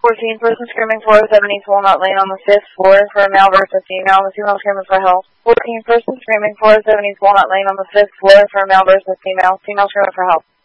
14, person screaming 407 East Walnut Lane on the 5th floor for a male versus female. The female screaming for help. 14, person screaming 407 East Walnut Lane on the 5th floor for a male versus female. Female screaming for help.